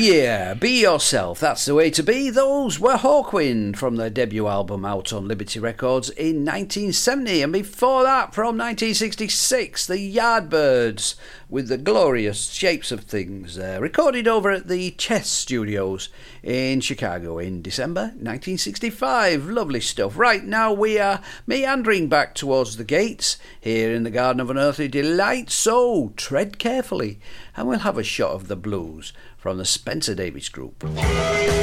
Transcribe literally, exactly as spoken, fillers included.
Yeah, be yourself, that's the way to be. Those were Hawkwind from their debut album out on Liberty Records in nineteen seventy, and before that from nineteen sixty-six, the Yardbirds with the glorious Shapes of Things, uh, recorded over at the Chess Studios in Chicago in December nineteen sixty-five. Lovely stuff. Right, now we are meandering back towards the gates here in the Garden of Unearthly Delight, so tread carefully and we'll have a shot of the blues from the Spencer Davis Group.